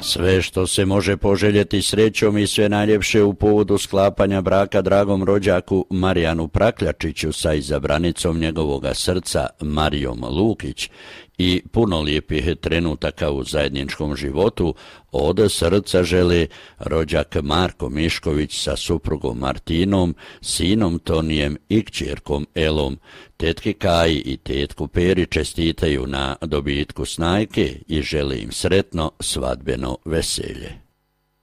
Sve što se može poželjeti srećom i sve najljepše u povodu sklapanja braka dragom rođaku Marijanu Prakljačiću sa izabranicom njegovoga srca Marijom Lukić i puno lijepih trenutaka u zajedničkom životu, od srca žele rođak Marko Mišković sa suprugom Martinom, sinom Tonijem i kćerkom Elom. Tetki Kaji i tetku Peri čestitaju na dobitku snajke i žele im sretno svadbeno veselje.